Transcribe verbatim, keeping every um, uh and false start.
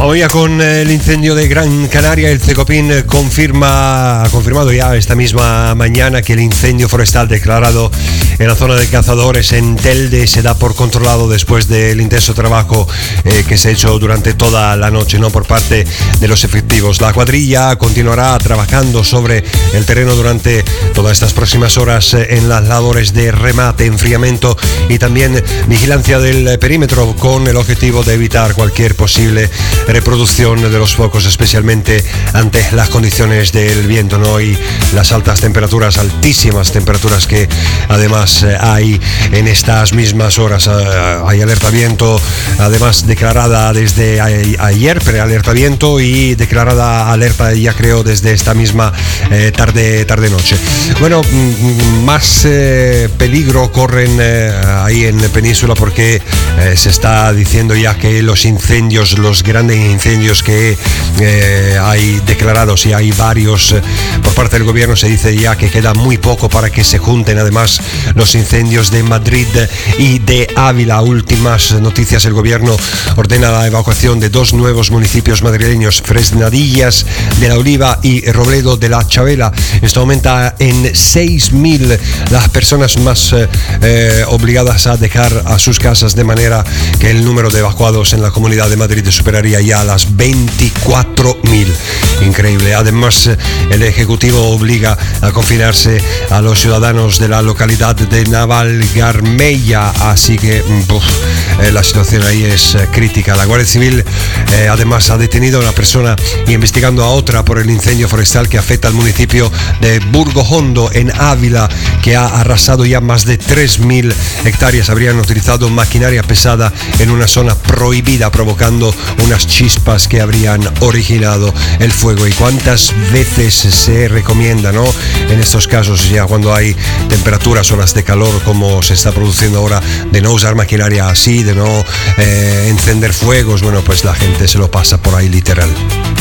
Vamos ya con el incendio de Gran Canaria. El CECOPIN confirma, ha confirmado ya esta misma mañana que el incendio forestal declarado en la zona de cazadores en Telde se da por controlado después del intenso trabajo eh, que se ha hecho durante toda la noche, ¿no?, por parte de los efectivos. La cuadrilla continuará trabajando sobre el terreno durante todas estas próximas horas eh, en las labores de remate, enfriamiento y también vigilancia del perímetro, con el objetivo de evitar cualquier posible reproducción de los focos, especialmente ante las condiciones del viento, ¿no?, y las altas temperaturas, altísimas temperaturas que además eh, hay en estas mismas horas. Eh, hay alerta viento, además declarada desde a- ayer, prealerta viento, y declarada alerta ya creo desde esta misma eh, tarde tarde noche. Bueno, mm, más eh, peligro corren eh, ahí en la península, porque eh, se está diciendo ya que los incendios, los grandes incendios que eh, hay declarados, y hay varios eh, por parte del gobierno, se dice ya que queda muy poco para que se junten además los incendios de Madrid y de Ávila. Últimas noticias: el gobierno ordena la evacuación de dos nuevos municipios madrileños, Fresnadillas de la Oliva y Robledo de la Chavela. Esto aumenta en seis mil las personas más eh, eh, obligadas a dejar a sus casas, de manera que el número de evacuados en la Comunidad de Madrid superaría ya las veinticuatro mil. Increíble. Además, el Ejecutivo obliga a confinarse a los ciudadanos de la localidad de Navalgarmeya, así que uf, eh, la situación ahí es eh, crítica. La Guardia Civil eh, además ha detenido a una persona y investigando a otra por el incendio forestal que afecta al municipio de Burgojondo en Ávila, que ha arrasado ya más de tres mil hectáreas. Habrían utilizado maquinaria pesada en una zona prohibida, provocando unas chispas que habrían originado el fuego. Y cuántas veces se recomienda, ¿no?, en estos casos, ya cuando hay temperaturas, horas de calor como se está produciendo ahora, de no usar maquinaria así, de no eh, encender fuegos. Bueno, pues la gente se lo pasa por ahí literal.